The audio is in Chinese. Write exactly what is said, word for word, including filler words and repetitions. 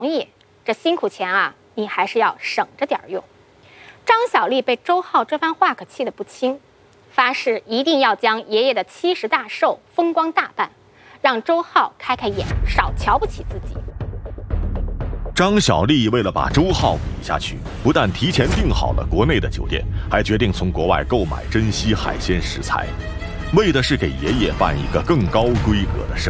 易，这辛苦钱啊，你还是要省着点用。张小丽被周浩这番话可气得不轻，发誓一定要将爷爷的七十大寿风光大办，让周浩开开眼，少瞧不起自己。 张小丽为了把周浩比下去，不但提前订好了国内的酒店，还决定从国外购买珍稀海鲜食材，为的是给爷爷办一个更高规格的生